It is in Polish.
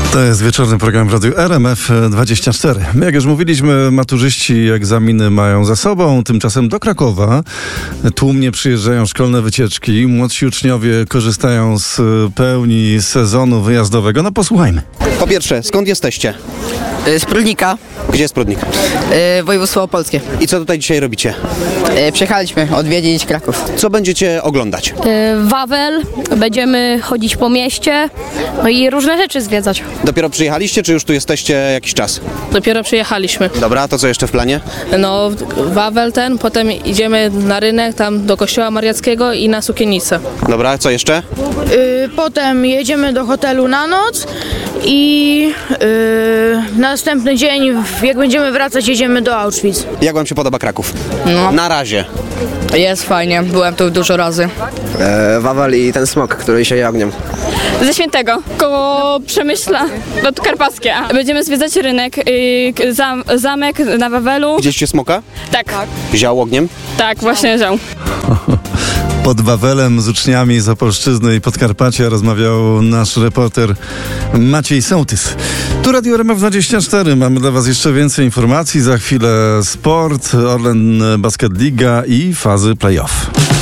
To jest wieczorny program w Radiu RMF24. Jak już mówiliśmy, maturzyści egzaminy mają za sobą. Tymczasem do Krakowa tłumnie przyjeżdżają szkolne wycieczki. Młodsi uczniowie korzystają z pełni sezonu wyjazdowego. No posłuchajmy. Po pierwsze, skąd jesteście? Z Prudnika, Gdzie jest Prudnik? województwo opolskie. I co tutaj dzisiaj robicie? Przyjechaliśmy odwiedzić Kraków. Co będziecie oglądać? Wawel, będziemy chodzić po mieście, no i różne rzeczy zwiedzać. Dopiero przyjechaliście, czy już tu jesteście jakiś czas? Dopiero przyjechaliśmy. Dobra, to co jeszcze w planie? No, Wawel potem idziemy na rynek, tam do kościoła mariackiego i na sukienicę. Dobra, co jeszcze? Potem jedziemy do hotelu na noc i następny dzień, jak będziemy wracać, jedziemy do Auschwitz. Jak wam się podoba Kraków? No. Na razie. Jest fajnie, byłem tu dużo razy. Wawel i ten smok, który się je ogniem. Ze Świętego, koło Przemyśla, Podkarpackie. Będziemy zwiedzać rynek, zamek na Wawelu. Widzieliście smoka? Tak, Ział ogniem? tak, właśnie wziął. Pod Wawelem z uczniami z Opolszczyzny i Podkarpacia rozmawiał nasz reporter Maciej Sołtys. Tu Radio RMF24. Mamy dla was jeszcze więcej informacji. Za chwilę sport, Orlen Basket Liga i fazy play-off.